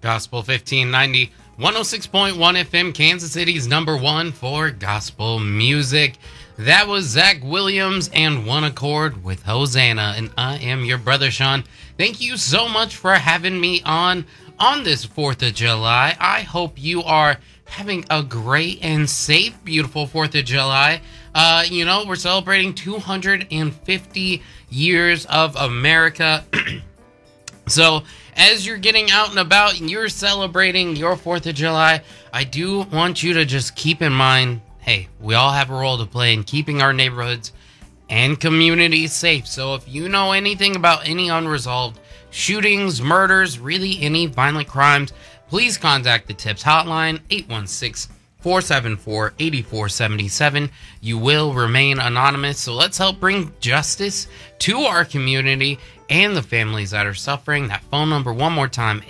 Gospel 1590, 106.1 FM, Kansas City's number one for gospel music. That was Zach Williams and One Accord with Hosanna, and I am your brother Sean. Thank you so much for having me on this 4th of July. I hope you are having a great and safe, beautiful 4th of July. We're celebrating 250 years of America. So, as you're getting out and about and you're celebrating your 4th of July, I do want you to just keep in mind, hey, we all have a role to play in keeping our neighborhoods and communities safe. So if you know anything about any unresolved shootings, murders, really any violent crimes, please contact the TIPS hotline, 816-474-8477. You will remain anonymous, so let's help bring justice to our community and the families that are suffering. That phone number, one more time,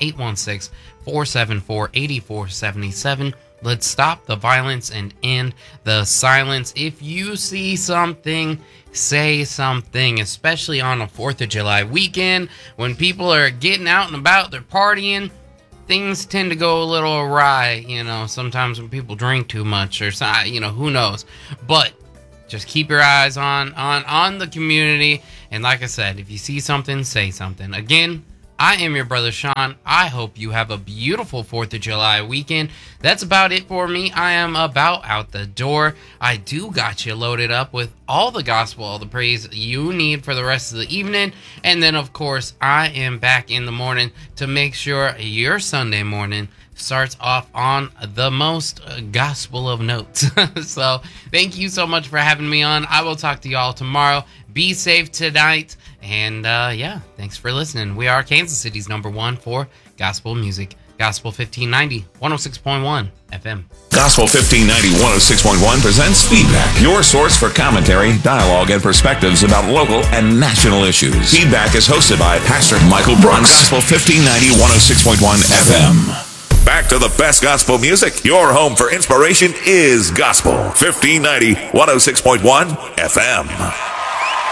816-474-8477. Let's stop the violence and end the silence. If you see something, say something, especially on a 4th of July weekend when people are getting out and about, they're partying. Things tend to go a little awry, sometimes when people drink too much or, who knows. But just keep your eyes on the community. And like I said, if you see something, say something. Again, I am your brother Sean. I hope you have a beautiful 4th of July weekend. That's about it for me. I am about out the door. I do got you loaded up with all the gospel, all the praise you need for the rest of the evening. And then, of course, I am back in the morning to make sure your Sunday morning starts off on the most gospel of notes. So thank you so much for having me on. I will talk to y'all tomorrow. Be safe tonight. And thanks for listening. We are Kansas City's number one for gospel music. Gospel 1590, 106.1 FM. Gospel 1590, 106.1 presents Feedback, your source for commentary, dialogue, and perspectives about local and national issues. Feedback is hosted by Pastor Michael Brooks. Gospel 1590, 106.1 FM. Back to the best gospel music. Your home for inspiration is Gospel 1590, 106.1 FM.